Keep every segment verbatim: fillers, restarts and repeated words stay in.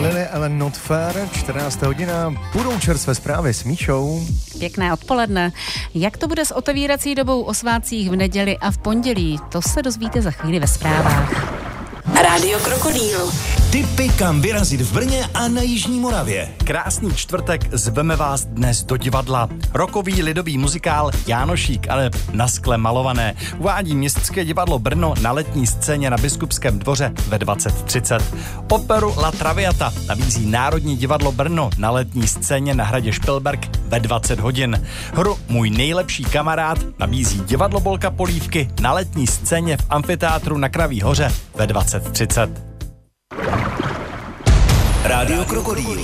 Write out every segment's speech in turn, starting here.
Lily Allen Not Fair, čtrnáctá hodina, budou čerstvé zprávy s Míšou. Pěkné odpoledne. Jak to bude s otevírací dobou o svátcích v neděli a v pondělí, to se dozvíte za chvíli ve zprávách. Rádio Krokodýl. Tipy, kam vyrazit v Brně a na Jižní Moravě. Krásný čtvrtek, zveme vás dnes do divadla. Rokový lidový muzikál Jánošík, ale na skle malované. Uvádí Městské divadlo Brno na letní scéně na Biskupském dvoře ve dvacet třicet. Operu La Traviata nabízí Národní divadlo Brno na letní scéně na hradě Špilberk ve dvacet hodin. Hru Můj nejlepší kamarád nabízí divadlo Bolka Polívky na letní scéně v amfiteátru na Kraví hoře ve dvacet třicet. Rádio Krokodýl.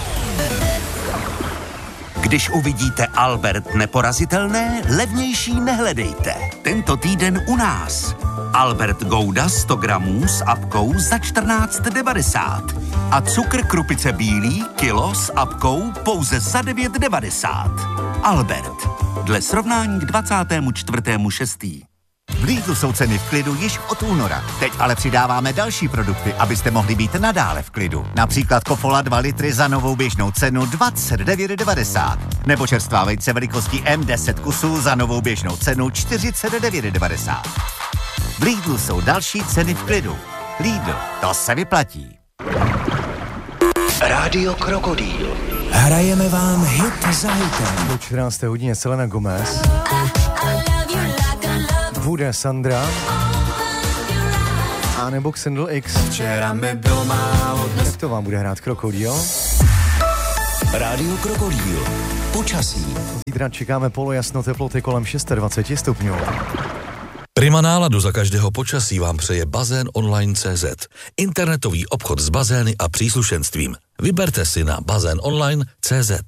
Když uvidíte Albert neporazitelné, levnější nehledejte. Tento týden u nás. Albert Gouda sto gramů s apkou za čtrnáct devadesát. A cukr Krupice bílý kilo s apkou pouze za devět devadesát. Albert. Dle srovnání k dvacátému čtvrtému šestý V Lidlu jsou ceny v klidu již od února. Teď ale přidáváme další produkty, abyste mohli být nadále v klidu. Například Kofola dva litry za novou běžnou cenu dvacet devět devadesát. Nebo čerstvá vejce velikosti M deset kusů za novou běžnou cenu čtyřicet devět devadesát. V Lidlu jsou další ceny v klidu. Lidl, to se vyplatí. Rádio Krokodýl. Hrajeme vám hit za hitem. Po čtrnácté hodině Selena Gomez, bude Sandra a nebo Xendl X. Včera mi bylo málo. Jak to vám bude hrát Krokodýl? Rádio Krokodýl. Počasí. Zítra čekáme polojasno, teploty kolem dvacet šest stupňů. Prima náladu za každého počasí vám přeje bazén online tečka cé zet. Internetový obchod s bazény a příslušenstvím. Vyberte si na bazén online tečka cé zet.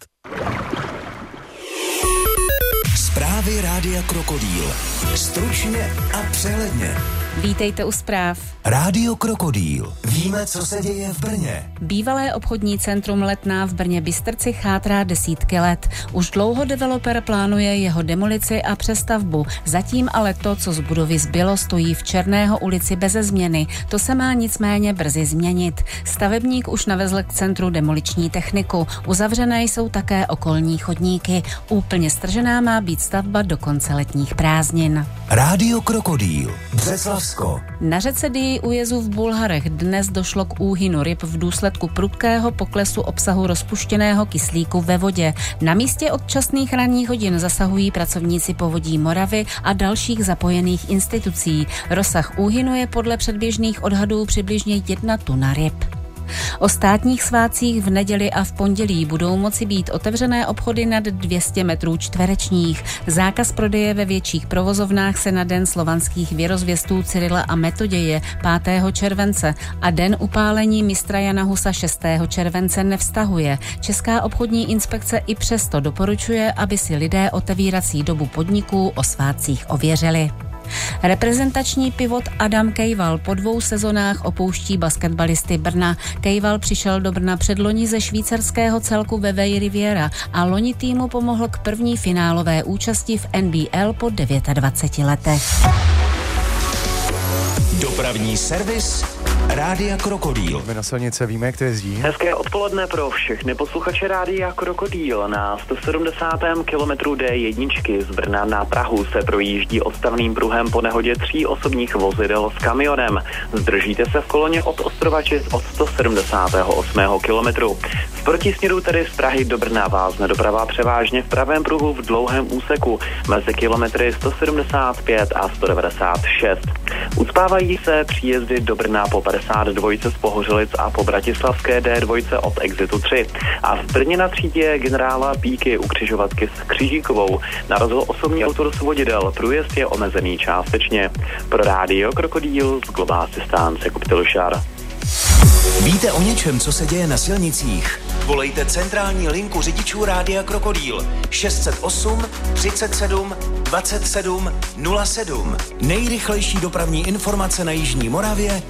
Zprávy Rádia Krokodýl. Stručně a přehledně. Vítejte u zpráv. Rádio Krokodýl. Víme, co se děje v Brně. Bývalé obchodní centrum Letná v Brně Bystrci chátrá desítky let. Už dlouho developer plánuje jeho demolici a přestavbu. Zatím ale to, co z budovy zbylo, stojí v Černého ulici beze změny. To se má nicméně brzy změnit. Stavebník už navezl k centru demoliční techniku. Uzavřené jsou také okolní chodníky. Úplně stržená má být stavba do konce letních prázdnin. Rádio Krokodýl. Břeclavsko. Na řece Dyji u jezu v Bulharech dnes došlo k úhynu ryb v důsledku prudkého poklesu obsahu rozpuštěného kyslíku ve vodě. Na místě od časných ranních hodin zasahují pracovníci Povodí Moravy a dalších zapojených institucí. Rozsah úhynu je podle předběžných odhadů přibližně jedna tuna ryb. O státních svátcích v neděli a v pondělí budou moci být otevřené obchody nad dvě stě metrů čtverečních. Zákaz prodeje ve větších provozovnách se na den slovanských věrozvěstů Cyrila a Metoděje pátého července a den upálení mistra Jana Husa šestého července nevztahuje. Česká obchodní inspekce i přesto doporučuje, aby si lidé otevírací dobu podniků o svátcích ověřili. Reprezentační pivot Adam Kejval po dvou sezonách opouští basketbalisty Brna. Kejval přišel do Brna předloni ze švýcarského celku Vevey Riviera a loni týmu pomohl k první finálové účasti v N B L po dvaceti devíti letech. Dopravní servis Rádia Krokodýl. My na silnice víme, jak to jezdí. Hezké odpoledne pro všechny posluchače Rádia Krokodýl. Na sto sedmdesátém kilometru D jedna z Brna na Prahu se projíždí odstavným pruhem po nehodě tří osobních vozidel s kamionem. Zdržíte se v koloně od Ostrovačic od sto sedmdesátého osmého kilometru. V protisměru tedy z Prahy do Brna vázne doprava převážně v pravém pruhu v dlouhém úseku mezi kilometry sto sedmdesát pět a sto devadesát šest. Ucpávají se příjezdy do Brna po padesát dva z Pohořelic a po bratislavské D dva od Exitu tři. A v Brně na třídě generála Píky u křižovatky s Křižíkovou narazil osobní autor z vodidel. Průjezd je omezený částečně. Pro Rádio Krokodýl z Global Assistance Jakub Tilšar. Víte o něčem, co se děje na silnicích? Volejte centrální linku řidičů Rádia Krokodýl šest set osm třicet sedm dvacet sedm nula sedm. Nejrychlejší dopravní informace na Jižní Moravě